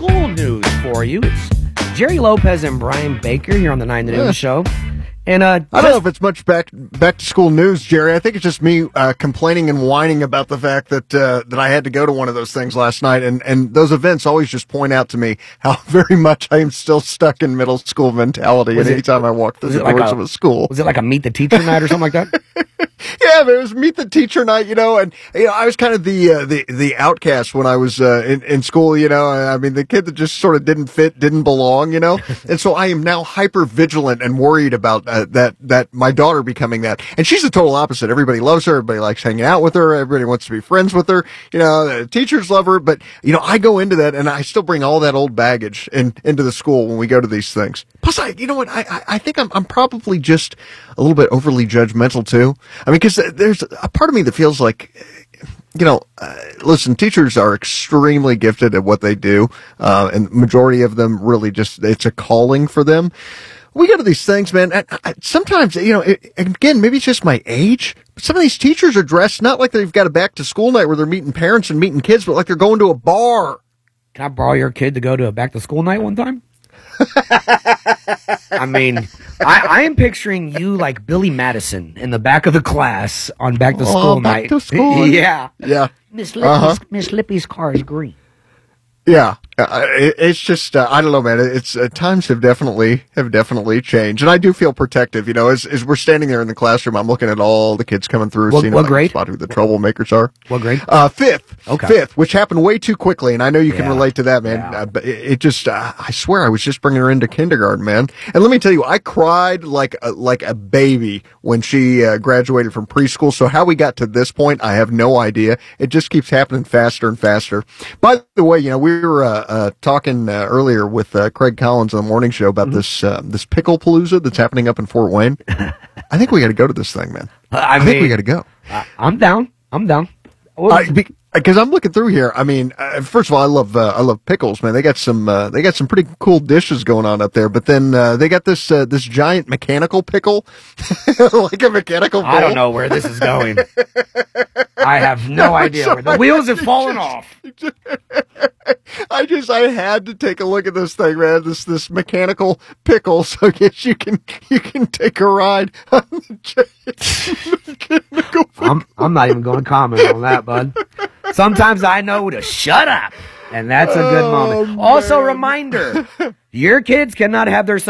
school news for you. It's Jerry Lopez and Brian Baker here on the 9 to Noon Show. And I don't know if it's much back to school news, Jerry. I think it's just me complaining and whining about the fact that I had to go to one of those things last night, and those events always just point out to me how very much I am still stuck in middle school mentality. And anytime I walk through the doors of a school, was it like a meet the teacher night or something like that? Yeah, but it was meet the teacher night, and I was kind of the outcast when I was in school, I mean, the kid that just sort of didn't fit, didn't belong, and so I am now hyper vigilant and worried about that my daughter becoming that, and she's the total opposite. Everybody loves her, everybody likes hanging out with her, everybody wants to be friends with her, the teachers love her, but I go into that and I still bring all that old baggage into the school when we go to these things. Plus, I think I'm probably just a little bit overly judgmental too. I mean, because there's a part of me that feels like, listen, teachers are extremely gifted at what they do, and the majority of them really it's a calling for them. We go to these things, man, and sometimes, again, maybe it's just my age, but some of these teachers are dressed not like they've got a back to school night where they're meeting parents and meeting kids, but like they're going to a bar. Can I borrow your kid to go to a back to school night one time? I mean, I am picturing you like Billy Madison in the back of the class on back to school night. Back to school. Yeah. Miss Lippy's car is green. Yeah, it's just I don't know, man. It's times have definitely changed, and I do feel protective. As we're standing there in the classroom, I'm looking at all the kids coming through, seeing what grade? Spot who the troublemakers are. What grade? Fifth. Okay. Fifth, which happened way too quickly, and I know you can relate to that, man. Yeah. But it just, I swear, I was just bringing her into kindergarten, man. And let me tell you, I cried like a baby when she graduated from preschool. So how we got to this point, I have no idea. It just keeps happening faster and faster. By the way, we were talking earlier with Craig Collins on the morning show about this pickle palooza that's happening up in Fort Wayne. I think we got to go to this thing, man. I think we got to go. I'm down. Because I'm looking through here. I mean, first of all, I love pickles, man. They got some pretty cool dishes going on up there. But then they got this giant mechanical pickle, like a mechanical bowl. I don't know where this is going. I have no idea where the wheels have fallen off. I had to take a look at this thing, man. This mechanical pickle. So I guess you can take a ride on the giant mechanical pickle. I'm not even going to comment on that, bud. Sometimes I know to shut up, and that's a good moment. Also, reminder, your kids cannot have their